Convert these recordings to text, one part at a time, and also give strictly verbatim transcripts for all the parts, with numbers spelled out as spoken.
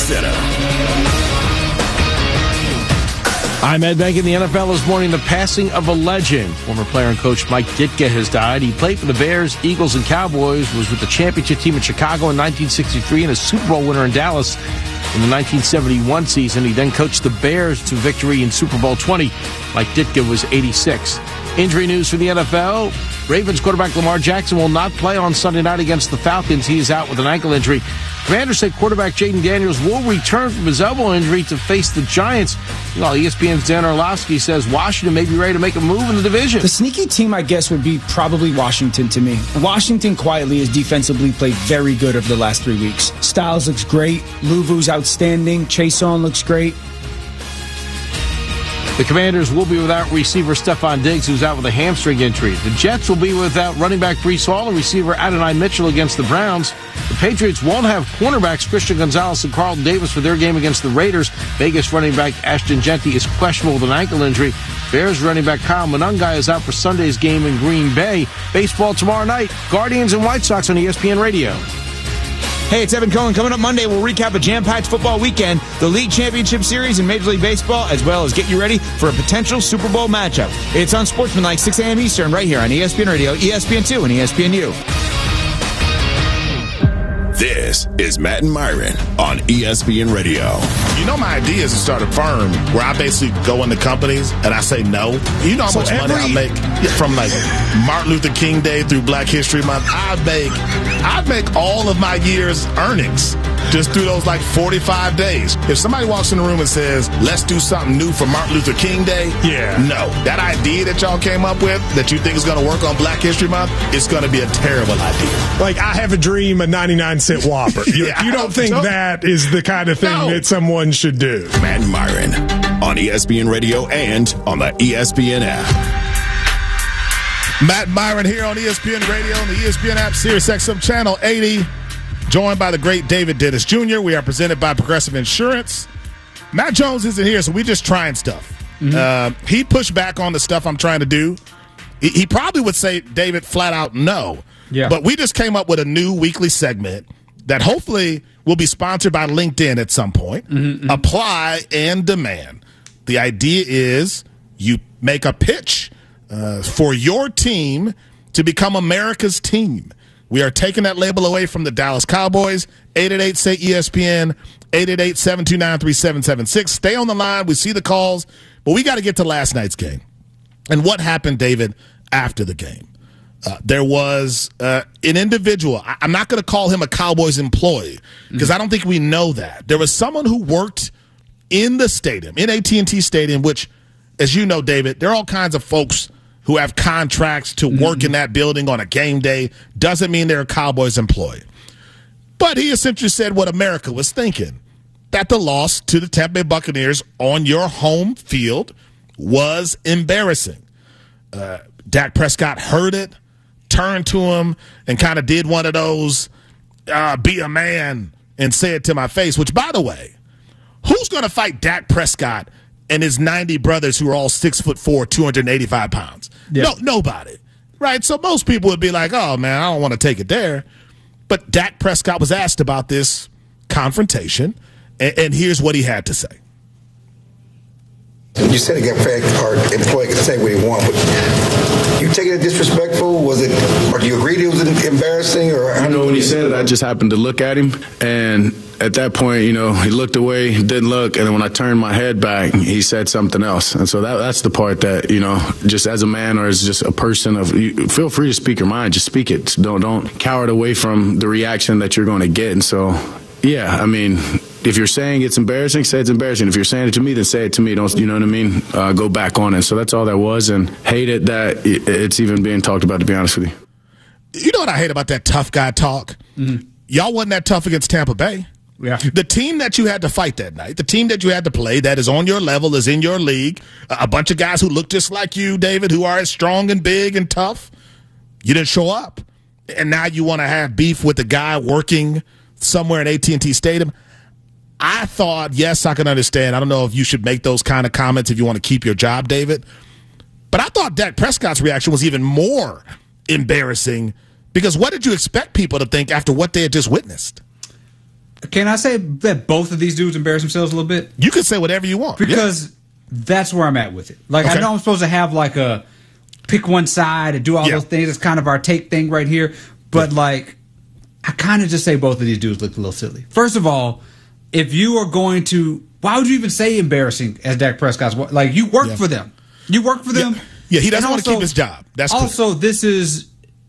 Center. I'm Ed Bank in the N F L this morning. The passing of a legend. Former player and coach Mike Ditka has died. He played for the Bears, Eagles, and Cowboys, was with the championship team in Chicago in nineteen sixty-three and a Super Bowl winner in Dallas in the nineteen seventy-one season. He then coached the Bears to victory in Super Bowl twenty. Mike Ditka was eighty-six. Injury news for the N F L. Ravens quarterback Lamar Jackson will not play on Sunday night against the Falcons. He is out with an ankle injury. Commanders say quarterback Jaden Daniels will return from his elbow injury to face the Giants. While E S P N's Dan Orlovsky says Washington may be ready to make a move in the division. The sneaky team, I guess, would be probably Washington to me. Washington quietly has defensively played very good over the last three weeks. Styles looks great. Luvu's outstanding. Chason looks great. The Commanders will be without receiver Stephon Diggs, who's out with a hamstring injury. The Jets will be without running back Breece Hall and receiver Adonai Mitchell against the Browns. The Patriots won't have cornerbacks Christian Gonzalez and Carlton Davis for their game against the Raiders. Vegas running back Ashton Jeanty is questionable with an ankle injury. Bears running back Kyle Monangai is out for Sunday's game in Green Bay. Baseball tomorrow night. Guardians and White Sox on E S P N Radio. Hey, it's Evan Cohen. Coming up Monday, we'll recap a jam-packed football weekend, the League Championship Series in Major League Baseball, as well as get you ready for a potential Super Bowl matchup. It's on Sportsmanlike, six a.m. Eastern, right here on E S P N Radio, E S P N two, and E S P N U. This is Matt and Myron on E S P N Radio. You know, my idea is to start a firm where I basically go into companies and I say no. You know how so much every, money I make from like Martin Luther King Day through Black History Month. I make, I make all of my year's earnings just through those like forty-five days. If somebody walks in the room and says, let's do something new for Martin Luther King Day, yeah, no. That idea that y'all came up with that you think is going to work on Black History Month, it's going to be a terrible idea. Like, I have a dream, a ninety-nine cent Whopper. You, yeah, you don't think no. that is the kind of thing no. that someone should do. Matt and Myron on E S P N Radio and on the E S P N app. Matt and Myron here on E S P N Radio and the E S P N app, Sirius X M Channel eighty. Joined by the great David Dennis Junior We are presented by Progressive Insurance. Matt Jones isn't here, so we just trying stuff. Mm-hmm. Uh, he pushed back on the stuff I'm trying to do. He, he probably would say, David, flat out no. Yeah. But we just came up with a new weekly segment that hopefully will be sponsored by LinkedIn at some point. Mm-hmm, mm-hmm. Apply and demand. The idea is you make a pitch uh, for your team to become America's team. We are taking that label away from the Dallas Cowboys. eight eight eight, S A Y, E S P N, eight eight eight, seven two nine, three seven seven six. Stay on the line. We see the calls. But we got to get to last night's game. And what happened, David, after the game? Uh, there was uh, an individual. I- I'm not going to call him a Cowboys employee because mm-hmm. I don't think we know that. There was someone who worked in the stadium, in A T and T Stadium, which, as you know, David, there are all kinds of folks who have contracts to work mm-hmm. in that building on a game day. Doesn't mean they're a Cowboys employee. But he essentially said what America was thinking, that the loss to the Tampa Bay Buccaneers on your home field was embarrassing. Uh, Dak Prescott heard it, turned to him, and kind of did one of those uh, be a man and say it to my face, which, by the way, who's going to fight Dak Prescott and his ninety brothers who are all six foot four, two hundred eighty-five pounds? Yeah. No, nobody, right? So most people would be like, oh, man, I don't want to take it there. But Dak Prescott was asked about this confrontation, and, and here's what he had to say. You said a fact or employee can say what he wants, but you taking it disrespectful? Was it, or do you agree it was embarrassing? Or I know when he said it, I just happened to look at him, and at that point, you know, he looked away, didn't look, and then when I turned my head back, he said something else. And so that, that's the part that, you know, just as a man or as just a person, of you, feel free to speak your mind, just speak it. Don't don't cower it away from the reaction that you're going to get. And so, yeah, I mean, if you're saying it's embarrassing, say it's embarrassing. If you're saying it to me, then say it to me. Don't, you know what I mean? Uh, go back on it. So that's all that was, and hate it that it's even being talked about, to be honest with you. You know what I hate about that tough guy talk? Mm-hmm. Y'all wasn't that tough against Tampa Bay. Yeah. The team that you had to fight that night, the team that you had to play that is on your level, is in your league, a bunch of guys who look just like you, David, who are as strong and big and tough, you didn't show up. And now you want to have beef with the guy working somewhere in A T and T Stadium. I thought, yes, I can understand. I don't know if you should make those kind of comments if you want to keep your job, David. But I thought Dak Prescott's reaction was even more embarrassing, because what did you expect people to think after what they had just witnessed? can I say that both of these dudes embarrass themselves a little bit? You can say whatever you want. Because yeah. that's where I'm at with it. Like, okay. I know I'm supposed to have, like, a pick one side and do all yeah. those things. It's kind of our take thing right here. But, yeah. like, I kind of just say both of these dudes look a little silly. First of all, if you are going to, why would you even say embarrassing as Dak Prescott's? Like, you work yeah. for them. You work for them. Yeah, yeah he doesn't want to keep his job. That's also clear. This is.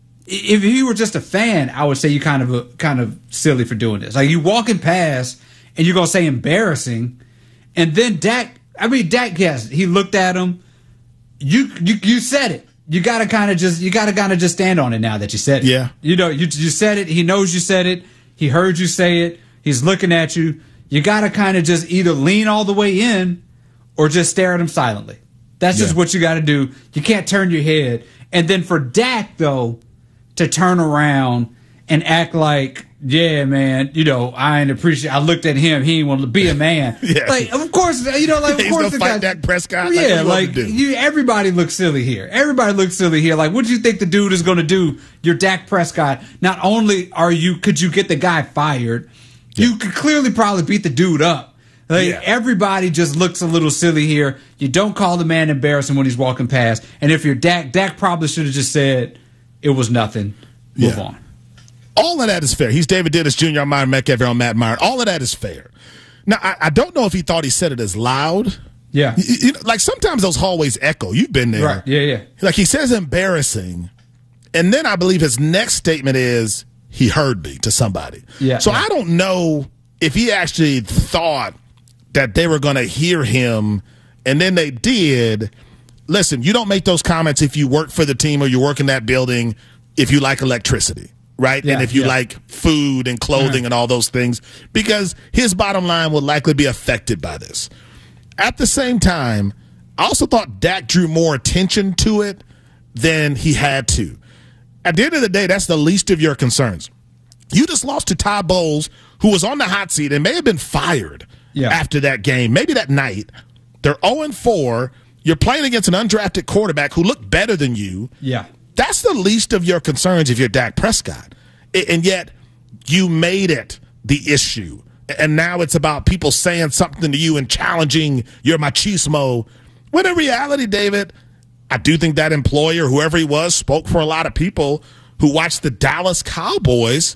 If he were just a fan, I would say you kind of a, kind of silly for doing this. Like, you walking past and you're gonna say embarrassing, and then Dak. I mean, Dak. Yes, he looked at him. You you you said it. You gotta kind of just you gotta kind of just stand on it now that you said it. Yeah. You know you you said it. He knows you said it. He heard you say it. He's looking at you. You gotta kind of just either lean all the way in, or just stare at him silently. That's yeah. just what you got to do. You can't turn your head. And then for Dak though, to turn around and act like, yeah, man, you know, I ain't appreciate. I looked at him; he didn't want to be a man. yeah. Like, of course, you know, like, of He's course, gonna fight Dak Prescott. Yeah, like, like you, everybody looks silly here. Everybody looks silly here. Like, what do you think the dude is going to do? You're Dak Prescott. Not only are you, could you get the guy fired, yeah. you could clearly probably beat the dude up. Like, yeah. Everybody just looks a little silly here. You don't call the man embarrassing when he's walking past. And if you're Dak, Dak probably should have just said it was nothing. Move yeah. on. All of that is fair. He's David Dennis Junior I'm Myron Metcalf on Matt Myron. All of that is fair. Now, I, I don't know if he thought he said it as loud. Yeah. You, you know, like sometimes those hallways echo. You've been there. Right. Yeah, yeah. Like he says embarrassing. And then I believe his next statement is he heard me to somebody. Yeah. So yeah. I don't know if he actually thought that they were going to hear him, and then they did. Listen, you don't make those comments if you work for the team or you work in that building if you like electricity, right? Yeah, and if you yeah. like food and clothing yeah. and all those things, because his bottom line will likely be affected by this. At the same time, I also thought Dak drew more attention to it than he had to. At the end of the day, that's the least of your concerns. You just lost to Todd Bowles, who was on the hot seat and may have been fired yeah. after that game, maybe that night. They're oh and four. You're playing against an undrafted quarterback who looked better than you. Yeah. That's the least of your concerns if you're Dak Prescott. And yet you made it the issue. And now it's about people saying something to you and challenging your machismo. When in reality, David, I do think that employer, whoever he was, spoke for a lot of people who watched the Dallas Cowboys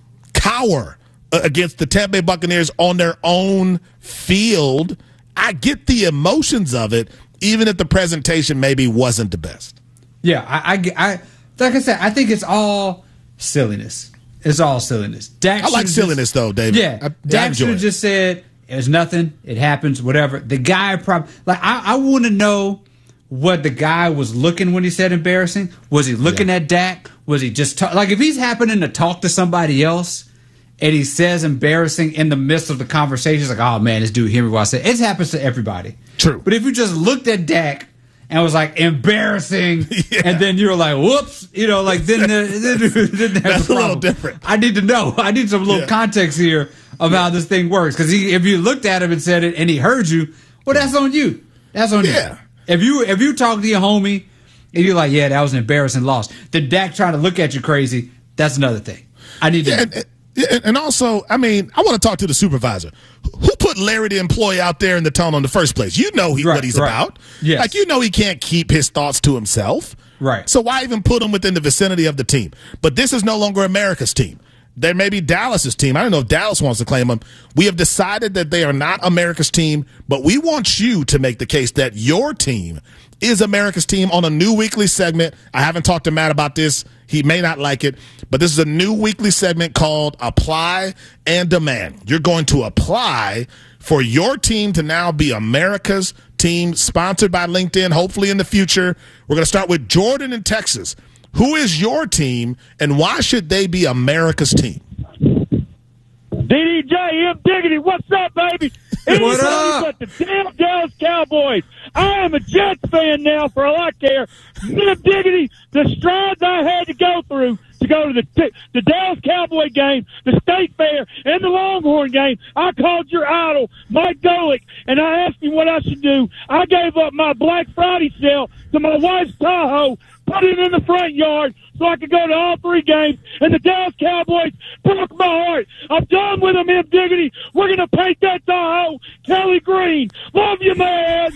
cower against the Tampa Bay Buccaneers on their own field. I get the emotions of it, even if the presentation maybe wasn't the best. Yeah, I, I, I like I said, I think it's all silliness. It's all silliness. Dak I like silliness, just, though, David. Yeah, I, Dak should have just said, "It's nothing. It happens. Whatever." The guy probably like I, I want to know what the guy was looking when he said embarrassing. Was he looking yeah. at Dak? Was he just talk, like if he's happening to talk to somebody else? And he says embarrassing in the midst of the conversation. He's like, oh, man, this dude, hear me what I said. It happens to everybody. True. But if you just looked at Dak and was like, embarrassing, yeah. and then you were like, whoops, you know, like, then, uh, then, then that's a, a little different. I need to know. I need some little yeah. context here of yeah. how this thing works. Because if you looked at him and said it and he heard you, well, that's on you. That's on yeah. you. If you if you talk to your homie and you're like, yeah, that was an embarrassing loss, then Dak trying to look at you crazy, that's another thing. I need to yeah, know. And, Yeah, and also, I mean, I want to talk to the supervisor. Who put Larry, the employee, out there in the tunnel in the first place? You know he, right, what he's right. about. Yes. Like, you know he can't keep his thoughts to himself. Right. So why even put him within the vicinity of the team? But this is no longer America's team. There may be Dallas's team. I don't know if Dallas wants to claim them. We have decided that they are not America's team, but we want you to make the case that your team is America's team on a new weekly segment. I haven't talked to Matt about this. He may not like it, but this is a new weekly segment called Apply and Demand. You're going to apply for your team to now be America's team, sponsored by LinkedIn, hopefully in the future. We're going to start with Jordan in Texas. Who is your team, and why should they be America's team? D D J, M Diggity, what's up, baby? What up? But the damn Dallas Cowboys. I am a Jets fan now for all I care. M Diggity, the strides I had to go through to go to the the Dallas Cowboy game, the State Fair, and the Longhorn game. I called your idol, Mike Golick, and I asked him what I should do. I gave up my Black Friday sale to my wife's Tahoe put it in the front yard so I could go to all three games, and the Dallas Cowboys broke my heart. I'm done with them, M. Diggity. We're going to paint that Tahoe Kelly Green. Love you, man.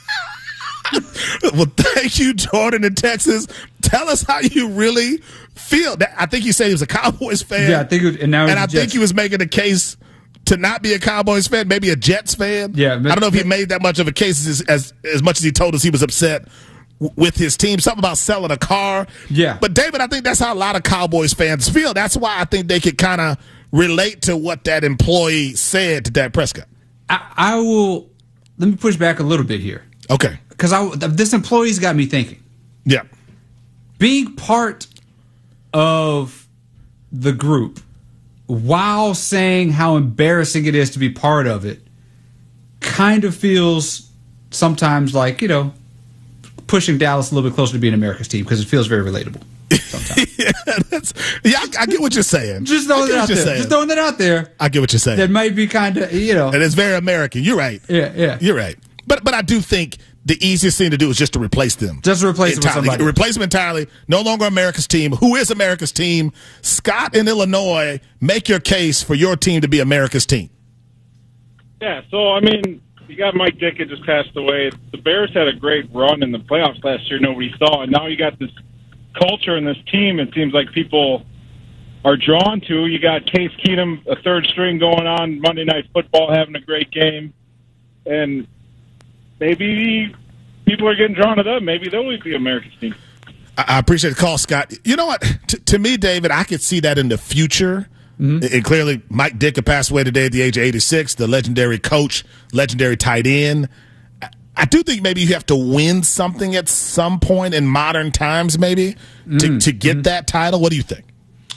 Well, thank you, Jordan in Texas. Tell us how you really feel. I think you said he was a Cowboys fan. Yeah, I think, it, and now and I think he was making a case to not be a Cowboys fan, maybe a Jets fan. Yeah, I don't know if he made that much of a case as as, as much as he told us he was upset w- with his team. Something about selling a car. Yeah, but David, I think that's how a lot of Cowboys fans feel. That's why I think they could kind of relate to what that employee said to Dak Prescott. I, I will. Let me push back a little bit here. Okay. Because this employee's got me thinking. Yeah. Being part of the group while saying how embarrassing it is to be part of it kind of feels sometimes like, you know, pushing Dallas a little bit closer to being America's team because it feels very relatable. yeah, that's, yeah I, I get what you're saying. Just throwing that out there. Saying. Just throwing that out there. I get what you're saying. That might be kind of, you know. And it's very American. You're right. Yeah, yeah. You're right. But but I do think the easiest thing to do is just to replace them. Just replace them with somebody. Replace them entirely. No longer America's team. Who is America's team? Scott in Illinois, make your case for your team to be America's team. Yeah, so, I mean, you got Mike Dick had just passed away. The Bears had a great run in the playoffs last year nobody saw, and now you got this culture and this team it seems like people are drawn to. You got Case Keenum, a third string going on Monday Night Football, having a great game. And maybe people are getting drawn to them. Maybe they'll be America's team. I appreciate the call, Scott. You know what? T- to me, David, I could see that in the future. Mm-hmm. And clearly, Mike Dick had passed away today at the age of eighty-six, the legendary coach, legendary tight end. I do think maybe you have to win something at some point in modern times, maybe, mm-hmm. to, to get mm-hmm. that title. What do you think?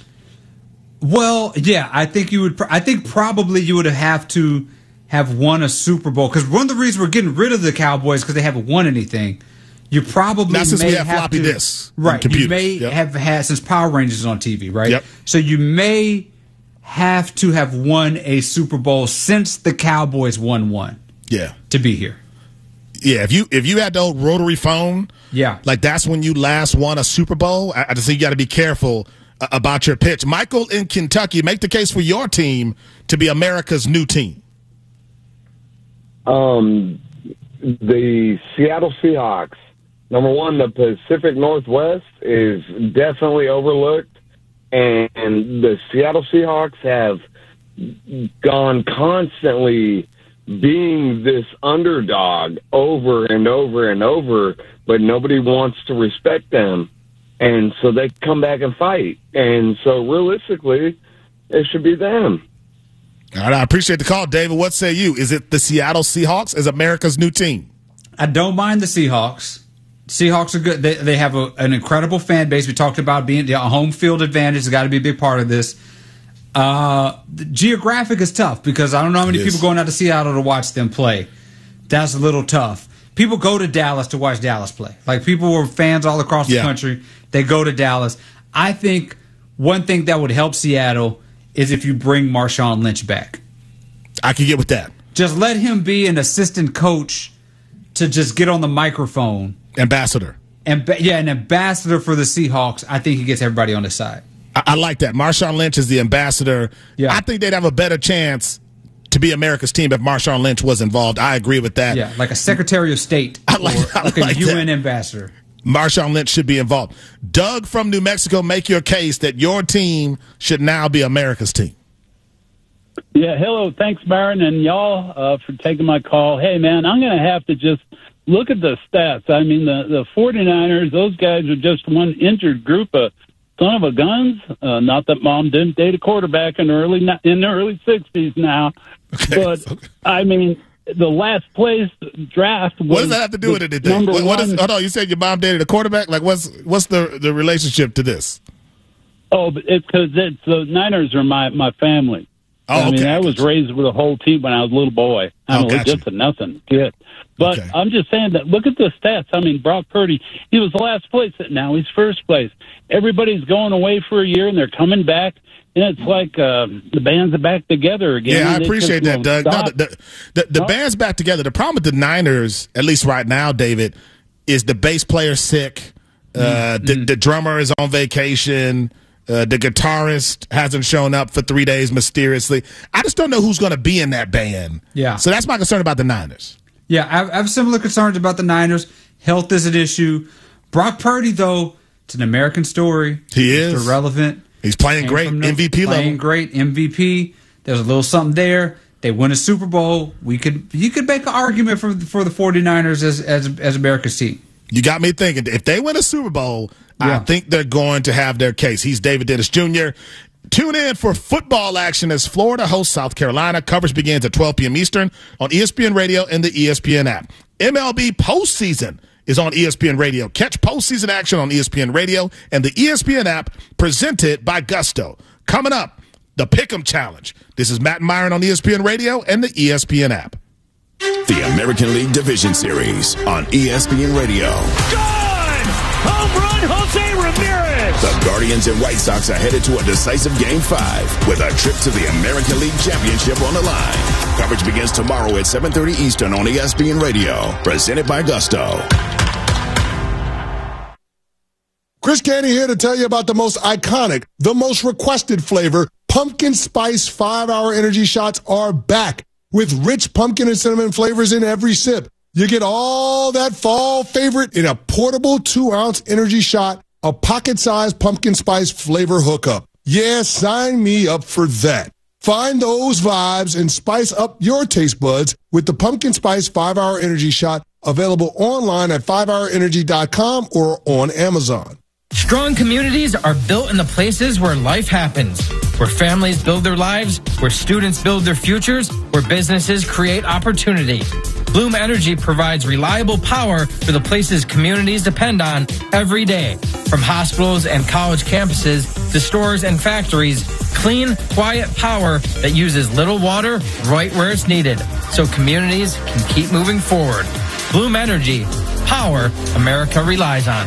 Well, yeah, I think you would. I think probably you would have to have won a Super Bowl, because one of the reasons we're getting rid of the Cowboys because they haven't won anything. You probably Not since may we have, have floppy to, disks, right? You may yep. have had since Power Rangers is on T V, right? Yep. So you may have to have won a Super Bowl since the Cowboys won one. Yeah, to be here. Yeah, if you if you had the old rotary phone, yeah, like that's when you last won a Super Bowl. I, I just think you got to be careful uh, about your pitch. Michael in Kentucky, make the case for your team to be America's new team. Um, the Seattle Seahawks. Number one, the Pacific Northwest is definitely overlooked, and the Seattle Seahawks have gone constantly being this underdog over and over and over, but nobody wants to respect them, and so they come back and fight. And so realistically, it should be them. All right, I appreciate the call, David. What say you? Is it the Seattle Seahawks as America's new team? I don't mind the Seahawks. Seahawks are good. They, they have a, an incredible fan base. We talked about being a home field advantage. Has got to be a big part of this. Uh, the geographic is tough because I don't know how many people going out to Seattle to watch them play. That's a little tough. People go to Dallas to watch Dallas play. Like, people were fans all across the yeah. country. They go to Dallas. I think one thing that would help Seattle is if you bring Marshawn Lynch back. I can get with that. Just let him be an assistant coach to just get on the microphone. Ambassador. And yeah, an ambassador for the Seahawks. I think he gets everybody on his side. I, I like that. Marshawn Lynch is the ambassador. Yeah. I think they'd have a better chance to be America's team if Marshawn Lynch was involved. I agree with that. Yeah, like a Secretary of State. I like, or I like, like a U N that. ambassador. Marshawn Lynch should be involved. Doug from New Mexico, make your case that your team should now be America's team. Yeah, hello. Thanks, Byron, and y'all uh, for taking my call. Hey, man, I'm going to have to just look at the stats. I mean, the, the 49ers, those guys are just one injured group of son of a guns. Uh, not that mom didn't date a quarterback in the early, in the early sixties now. Okay. But, okay. I mean, the last place draft was... What does that have to do with anything? What, what is, hold on, you said your mom dated a quarterback? Like, what's what's the, the relationship to this? Oh, it's because it's, the Niners are my, my family. Oh, I mean, okay. I was raised with a whole team when I was a little boy. I'm oh, just a nothing kid. But okay. I'm just saying that, look at the stats. I mean, Brock Purdy, he was last place. Now he's first place. Everybody's going away for a year, and they're coming back. And it's like uh, the band's back together again. Yeah, I appreciate that, Doug. No, the the, the, the no. band's back together. The problem with the Niners, at least right now, David, is the bass player sick. Uh, mm-hmm. the, the drummer is on vacation. Uh, the guitarist hasn't shown up for three days mysteriously. I just don't know who's going to be in that band. Yeah. So that's my concern about the Niners. Yeah, I have, I have similar concerns about the Niners. Health is an issue. Brock Purdy, though, it's an American story. He is. It's irrelevant. He's playing great. the, M V P level. Playing great. M V P. There's a little something there. They win a Super Bowl. We could You could make an argument for, for the 49ers as, as, as America's team. You got me thinking. If they win a Super Bowl, yeah. I think they're going to have their case. He's David Dennis Junior Tune in for football action as Florida hosts South Carolina. Coverage begins at twelve p.m. Eastern on E S P N Radio and the E S P N app. M L B postseason is on E S P N Radio. Catch postseason action on E S P N Radio and the E S P N app, presented by Gusto. Coming up, the Pick'em Challenge. This is Matt Myron on E S P N Radio and the E S P N app. The American League Division Series on E S P N Radio. Gone! Home run, Jose Ramirez! The Guardians and White Sox are headed to a decisive Game five with a trip to the American League Championship on the line. Coverage begins tomorrow at seven thirty Eastern on E S P N Radio. Presented by Gusto. Chris Canty here to tell you about the most iconic, the most requested flavor. Pumpkin Spice five hour Energy Shots are back with rich pumpkin and cinnamon flavors in every sip. You get all that fall favorite in a portable two ounce energy shot, a pocket-sized pumpkin spice flavor hookup. Yeah, sign me up for that. Find those vibes and spice up your taste buds with the Pumpkin Spice five hour Energy Shot, available online at five hour energy dot com or on Amazon. Strong communities are built in the places where life happens, where families build their lives, where students build their futures, where businesses create opportunity. Bloom Energy provides reliable power for the places communities depend on every day. From hospitals and college campuses to stores and factories, clean, quiet power that uses little water right where it's needed, so communities can keep moving forward. Bloom Energy, power America relies on.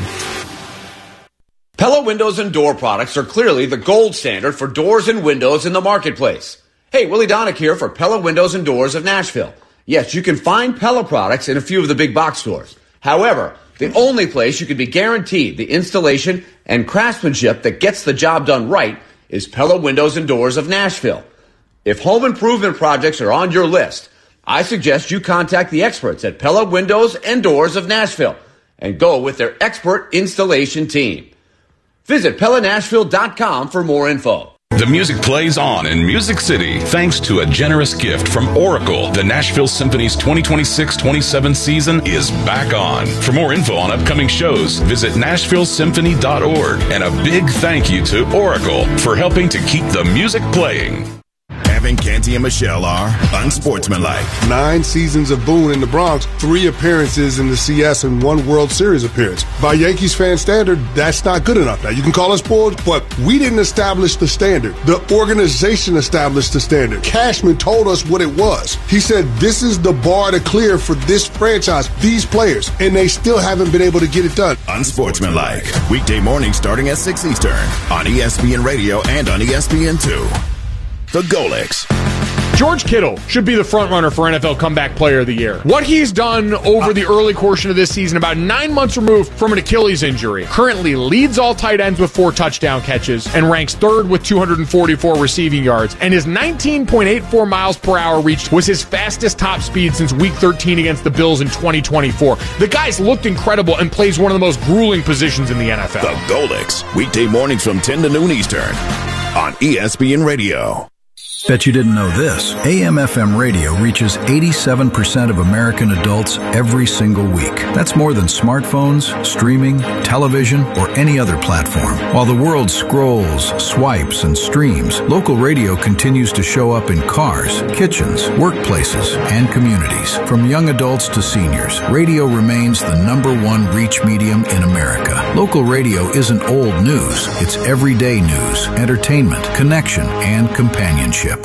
Pella Windows and Door products are clearly the gold standard for doors and windows in the marketplace. Hey, Willie Donick here for Pella Windows and Doors of Nashville. Yes, you can find Pella products in a few of the big box stores. However, the only place you can be guaranteed the installation and craftsmanship that gets the job done right is Pella Windows and Doors of Nashville. If home improvement projects are on your list, I suggest you contact the experts at Pella Windows and Doors of Nashville and go with their expert installation team. Visit Pella Nashville dot com for more info. The music plays on in Music City thanks to a generous gift from Oracle. The Nashville Symphony's twenty twenty-six twenty-seven season is back on. For more info on upcoming shows, visit Nashville Symphony dot org. And a big thank you to Oracle for helping to keep the music playing. Evan, Canty, and Michelle are unsportsmanlike. Nine seasons of Boone in the Bronx, three appearances in the C S, and one World Series appearance. By Yankees fan standard, that's not good enough. Now, you can call us spoiled, but we didn't establish the standard. The organization established the standard. Cashman told us what it was. He said, this is the bar to clear for this franchise, these players, and they still haven't been able to get it done. Unsportsmanlike. Weekday morning starting at six Eastern on E S P N Radio and on E S P N two. The Golix. George Kittle should be the frontrunner for N F L Comeback Player of the Year. What he's done over the early portion of this season, about nine months removed from an Achilles injury, currently leads all tight ends with four touchdown catches and ranks third with two hundred forty-four receiving yards. And his nineteen point eight four miles per hour reach was his fastest top speed since week thirteen against the Bills in twenty twenty-four. The guy's looked incredible and plays one of the most grueling positions in the N F L. The Golix. Weekday mornings from ten to noon Eastern on E S P N Radio. Bet you didn't know this. A M F M radio reaches eighty-seven percent of American adults every single week. That's more than smartphones, streaming, television, or any other platform. While the world scrolls, swipes, and streams, local radio continues to show up in cars, kitchens, workplaces, and communities. From young adults to seniors, radio remains the number one reach medium in America. Local radio isn't old news. It's everyday news, entertainment, connection, and companionship.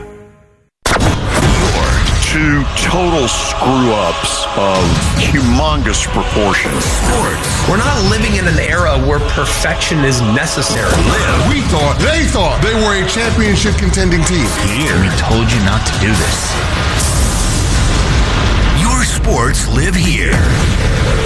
Two total screw-ups of humongous proportions. Sports. We're not living in an era where perfection is necessary. Live. We thought, they thought they were a championship contending team. Here. We told you not to do this. Your sports live here.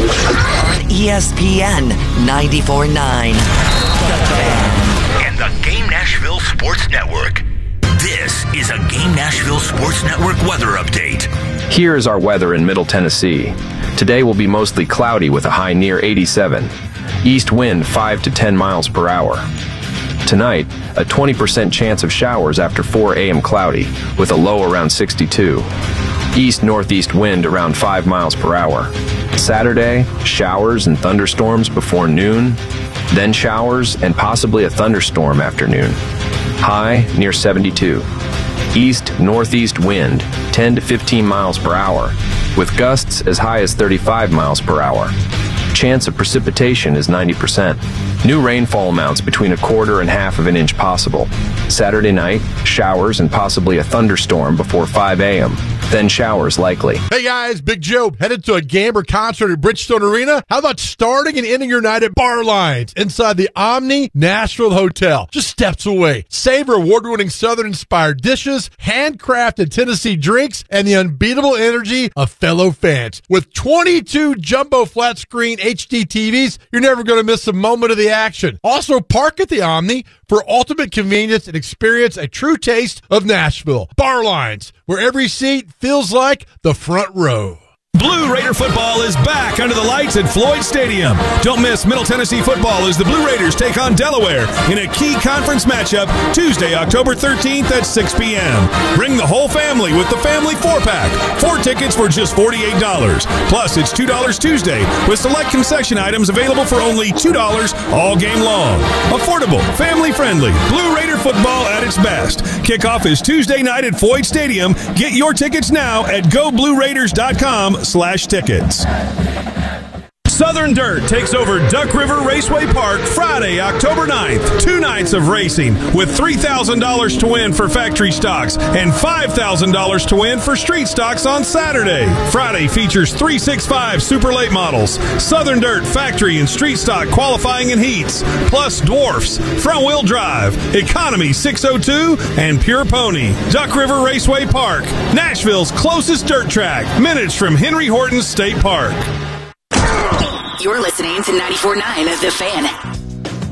on E S P N ninety-four point nine. The Fan. And the Game Nashville Sports Network. This is a Game Nashville Sports Network weather update. Here is our weather in Middle Tennessee. Today will be mostly cloudy with a high near eighty-seven. East wind five to ten miles per hour. Tonight, a twenty percent chance of showers after four a.m. cloudy, with a low around sixty-two. East-northeast wind around five miles per hour. Saturday, showers and thunderstorms before noon, then showers and possibly a thunderstorm after noon. High near seventy-two. East-northeast wind ten to fifteen miles per hour, with gusts as high as thirty-five miles per hour. Chance of precipitation is ninety percent. New rainfall amounts between a quarter and half of an inch possible. Saturday night, showers and possibly a thunderstorm before five a.m., then showers likely. Hey guys, Big Joe, headed to a Gamber concert at Bridgestone Arena? How about starting and ending your night at Bar Lines inside the Omni Nashville Hotel, just steps away? Savor award-winning Southern-inspired dishes, handcrafted Tennessee drinks, and the unbeatable energy of fellow fans. With twenty-two jumbo flat-screen H D T Vs, you're never going to miss a moment of the action. Also, park at the Omni for ultimate convenience and experience a true taste of Nashville. Bar Lines, where every seat feels like the front row. Blue Raider football is back under the lights at Floyd Stadium. Don't miss Middle Tennessee football as the Blue Raiders take on Delaware in a key conference matchup Tuesday, October thirteenth at six p.m. Bring the whole family with the family four-pack. Four tickets for just forty-eight dollars. Plus, it's two dollars Tuesday with select concession items available for only two dollars all game long. Affordable, family-friendly, Blue Raider football at its best. Kickoff is Tuesday night at Floyd Stadium. Get your tickets now at go blue raiders dot com slash tickets. Southern Dirt takes over Duck River Raceway Park Friday, October ninth. Two nights of racing with three thousand dollars to win for factory stocks and five thousand dollars to win for street stocks on Saturday. Friday features three sixty-five Super Late models, Southern Dirt factory and street stock qualifying and heats, plus dwarfs, front-wheel drive, economy six oh two, and pure pony. Duck River Raceway Park, Nashville's closest dirt track, minutes from Henry Horton State Park. You're listening to ninety-four point nine The Fan.